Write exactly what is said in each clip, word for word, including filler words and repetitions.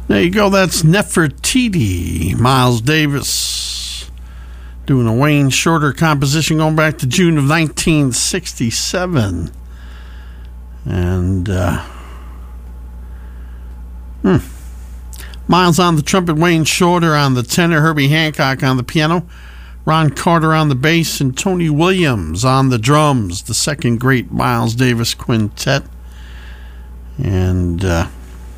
There you go. That's Nefertiti, Miles Davis, doing a Wayne Shorter composition going back to June of nineteen sixty-seven. And, uh, hmm. Miles on the trumpet, Wayne Shorter on the tenor, Herbie Hancock on the piano, Ron Carter on the bass, and Tony Williams on the drums, the second great Miles Davis quintet. And, uh,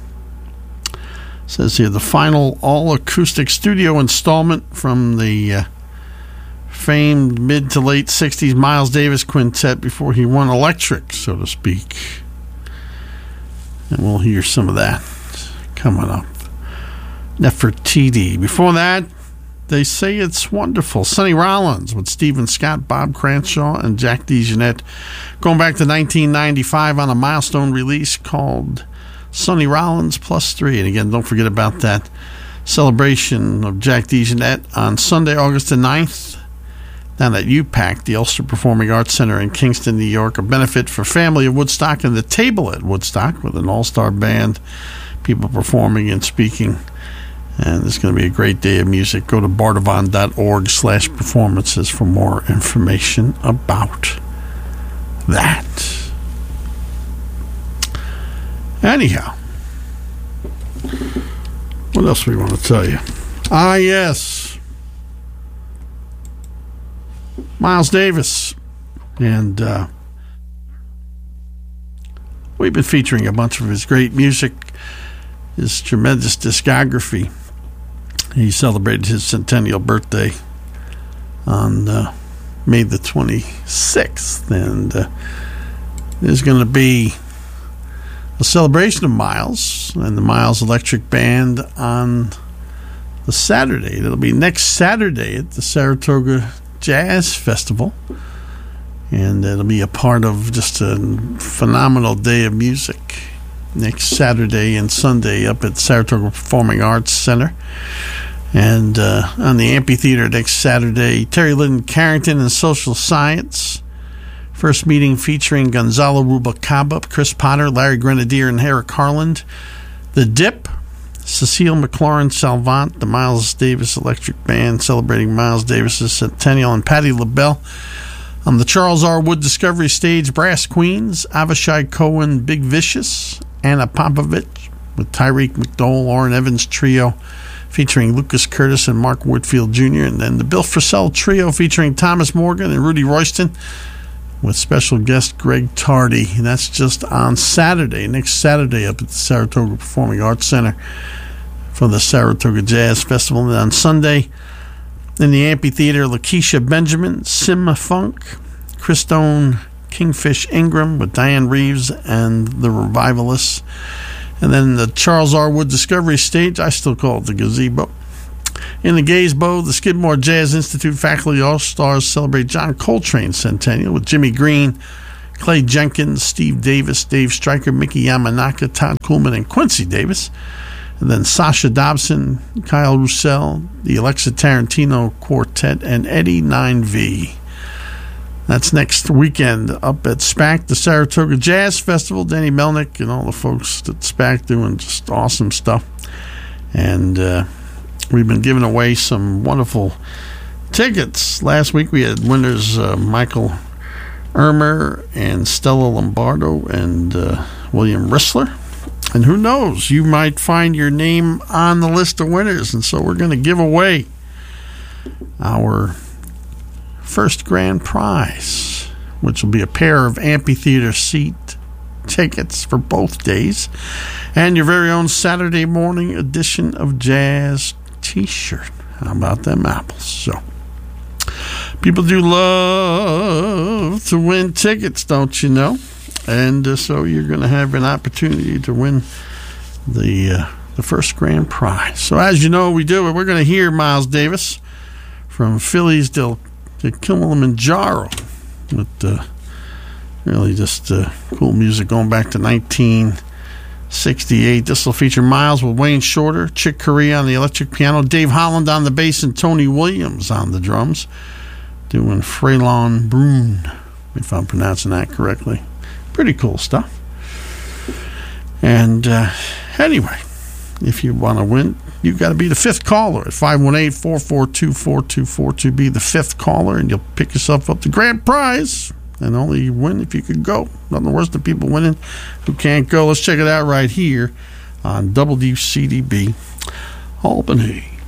says here, the final all-acoustic studio installment from the uh, famed mid to late sixties Miles Davis quintet before he went electric, so to speak. And we'll hear some of that coming up. Nefertiti. Before that, They Say It's Wonderful. Sonny Rollins with Stephen Scott, Bob Cranshaw, and Jack DeJohnette. Going back to nineteen ninety-five on a milestone release called Sonny Rollins Plus Three. And again, don't forget about that celebration of Jack DeJohnette on Sunday, August the ninth, down at U PAC, the Ulster Performing Arts Center in Kingston, New York. A benefit for Family of Woodstock and the Table at Woodstock with an all-star band, people performing and speaking. And it's going to be a great day of music. Go to bardavon.org slash performances for more information about that. Anyhow, what else we want to tell you? Ah, yes. Miles Davis. And uh, we've been featuring a bunch of his great music, his tremendous discography. He celebrated his centennial birthday on uh, May the twenty-sixth. And uh, there's going to be a celebration of Miles and the Miles Electric Band on the Saturday. It'll be next Saturday at the Saratoga Jazz Festival. And it'll be a part of just a phenomenal day of music next Saturday and Sunday up at Saratoga Performing Arts Center. And uh, on the amphitheater next Saturday, Terry Lyndon Carrington and Social Science. First meeting featuring Gonzalo Rubalcaba, Chris Potter, Larry Grenadier, and Eric Harland. The Dip, Cecile McLaurin Salvant, the Miles Davis Electric Band celebrating Miles Davis' centennial, and Patti LaBelle. On the Charles R. Wood Discovery Stage, Brass Queens, Avishai Cohen, Big Vicious, Anna Popovich with Tyreek McDowell, Orrin Evans Trio featuring Lucas Curtis and Mark Whitfield Junior And then the Bill Frisell Trio featuring Thomas Morgan and Rudy Royston with special guest Greg Tardy. And that's just on Saturday, next Saturday up at the Saratoga Performing Arts Center for the Saratoga Jazz Festival. And on Sunday in the amphitheater, Lakeisha Benjamin, Sim Funk, Christone Kingfish Ingram with Diane Reeves and the Revivalists. And then the Charles R. Wood Discovery Stage, I still call it the Gazebo. In the Gazebo, the Skidmore Jazz Institute Faculty All-Stars celebrate John Coltrane's centennial with Jimmy Green, Clay Jenkins, Steve Davis, Dave Stryker, Mickey Yamanaka, Todd Kuhlman, and Quincy Davis. And then Sasha Dobson, Kyle Roussel, the Alexa Tarantino Quartet, and Eddie nine V. That's next weekend up at SPAC, the Saratoga Jazz Festival. Danny Melnick and all the folks at SPAC doing just awesome stuff. And uh, we've been giving away some wonderful tickets. Last week we had winners uh, Michael Ermer and Stella Lombardo and uh, William Rissler. And who knows, you might find your name on the list of winners. And so we're going to give away our first grand prize, which will be a pair of amphitheater seat tickets for both days and your very own Saturday morning edition of Jazz t-shirt. How about them apples? So people do love to win tickets, don't you know? And uh, so you're going to have an opportunity to win the uh, the first grand prize. So as you know, we do it. We're going to hear Miles Davis from Phillies to, to Kilimanjaro with uh, really just uh, cool music going back to nineteen sixty-eight. This will feature Miles with Wayne Shorter, Chick Corea on the electric piano, Dave Holland on the bass, and Tony Williams on the drums, doing Frelon Brune, if I'm pronouncing that correctly. Pretty cool stuff. And uh, anyway, if you want to win, you've got to be the fifth caller at five one eight, four four two, four two four two. Be the fifth caller, and you'll pick yourself up the grand prize. And only you win if you could go. Nothing worse than people winning who can't go. Let's check it out right here on W C D B Albany.